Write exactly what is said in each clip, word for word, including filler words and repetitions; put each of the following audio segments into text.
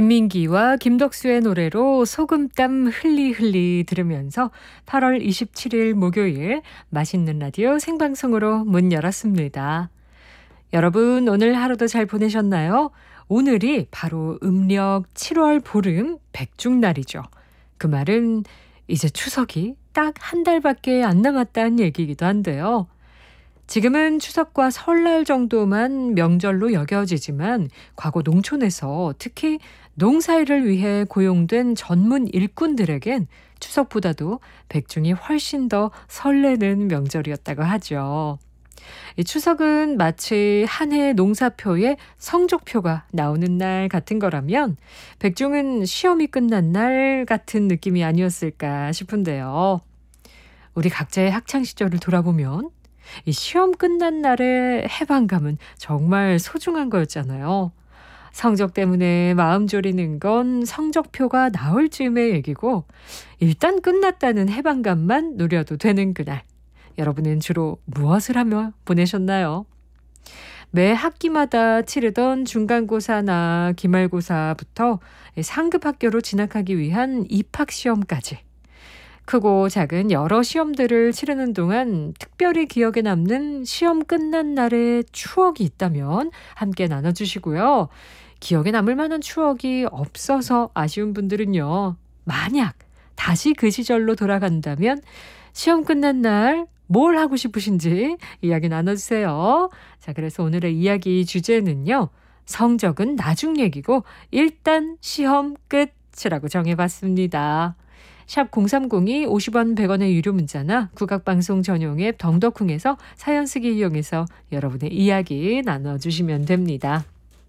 김민기와 김덕수의 노래로 소금땀 흘리흘리 들으면서 팔월 이십칠일 목요일 맛있는 라디오 생방송으로 문 열었습니다. 여러분 오늘 하루도 잘 보내셨나요? 오늘이 바로 음력 칠월 보름 백중날이죠. 그 말은 이제 추석이 딱 한 달밖에 안 남았다는 얘기이기도 한데요. 지금은 추석과 설날 정도만 명절로 여겨지지만 과거 농촌에서 특히 농사일을 위해 고용된 전문 일꾼들에겐 추석보다도 백중이 훨씬 더 설레는 명절이었다고 하죠. 이 추석은 마치 한 해 농사표에 성적표가 나오는 날 같은 거라면 백중은 시험이 끝난 날 같은 느낌이 아니었을까 싶은데요. 우리 각자의 학창 시절을 돌아보면 이 시험 끝난 날의 해방감은 정말 소중한 거였잖아요. 성적 때문에 마음 졸이는 건 성적표가 나올 즈음의 얘기고 일단 끝났다는 해방감만 누려도 되는 그날. 여러분은 주로 무엇을 하며 보내셨나요? 매 학기마다 치르던 중간고사나 기말고사부터 상급 학교로 진학하기 위한 입학시험까지 크고 작은 여러 시험들을 치르는 동안 특별히 기억에 남는 시험 끝난 날의 추억이 있다면 함께 나눠주시고요. 기억에 남을 만한 추억이 없어서 아쉬운 분들은요. 만약 다시 그 시절로 돌아간다면 시험 끝난 날 뭘 하고 싶으신지 이야기 나눠주세요. 자, 그래서 오늘의 이야기 주제는요. 성적은 나중 얘기고 일단 시험 끝이라고 정해봤습니다. 샵 공삼공이 오십 원 백 원의 유료 문자나 국악방송 전용 앱 덩덕쿵에서 사연 쓰기 이용해서 여러분의 이야기 나눠주시면 됩니다.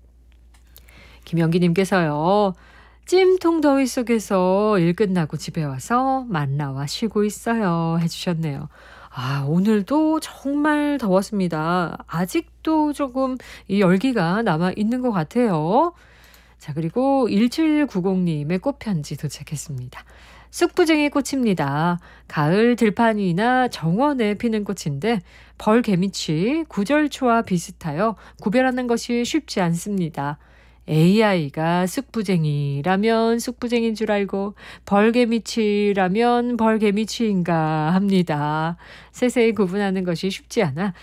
김영기님께서요. 찜통 더위 속에서 일 끝나고 집에 와서 만나와 쉬고 있어요 해주셨네요. 아, 오늘도 정말 더웠습니다. 아직도 조금 이 열기가 남아 있는 것 같아요. 자, 그리고 일칠구공님의 꽃편지 도착했습니다. 쑥부쟁이 꽃입니다. 가을 들판이나 정원에 피는 꽃인데 벌개미치, 구절초와 비슷하여 구별하는 것이 쉽지 않습니다. 에이아이가 쑥부쟁이라면 쑥부쟁인 줄 알고 벌개미치라면 벌개미치인가 합니다. 세세히 구분하는 것이 쉽지 않아